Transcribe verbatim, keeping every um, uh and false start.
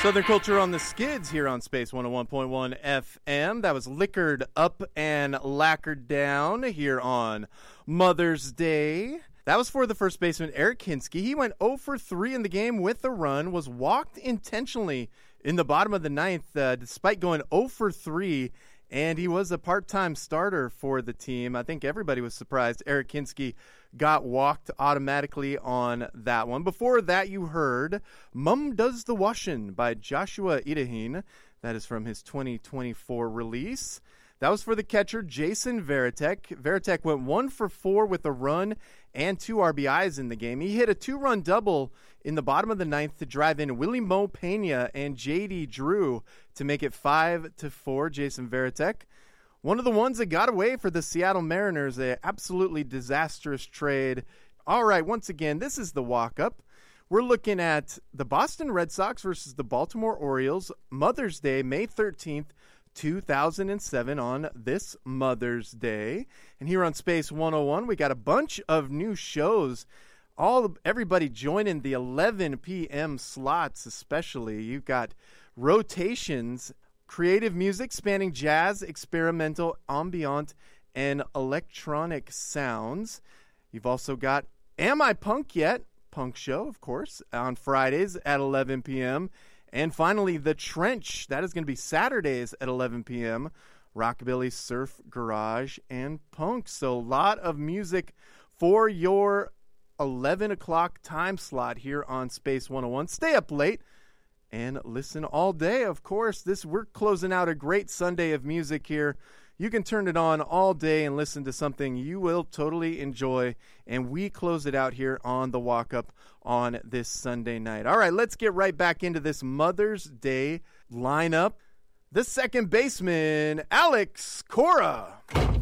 Southern Culture on the Skids here on Space one oh one point one F M. That was Liquored Up and Lacquered Down here on Mother's Day. That was for the first baseman, Eric Hinske. He went oh for three in the game with a run, was walked intentionally in the bottom of the ninth, uh, despite going oh for three, and he was a part-time starter for the team. I think everybody was surprised Eric Hinske got walked automatically on that one. Before that, you heard Mum Does the Washin' by Joshua Idahin. That is from his twenty twenty-four release. That was for the catcher, Jason Varitek. Varitek went one for four with a run and two R B Is in the game. He hit a two-run double in the bottom of the ninth to drive in Willie Mo Pena and J D Drew to make it five to four. Jason Varitek, one of the ones that got away for the Seattle Mariners, an absolutely disastrous trade. All right, once again, this is the walk-up. We're looking at the Boston Red Sox versus the Baltimore Orioles, Mother's Day, May thirteenth, two thousand seven, on this Mother's Day. And here on Space one oh one, we got a bunch of new shows. All everybody joining the eleven p.m. slots especially. You've got Rotations, creative music spanning jazz, experimental, ambient, and electronic sounds. You've also got Am I Punk Yet? Punk show, of course, on Fridays at eleven p.m. And finally, The Trench. That is going to be Saturdays at eleven p.m. Rockabilly, surf, garage, and punk. So a lot of music for your eleven o'clock time slot here on Space one oh one. Stay up late and listen all day, of course. This we're closing out a great Sunday of music here. You can turn it on all day and listen to something you will totally enjoy. And we close it out here on the walk-up on this Sunday night. All right, let's get right back into this Mother's Day lineup. The second baseman, Alex Cora.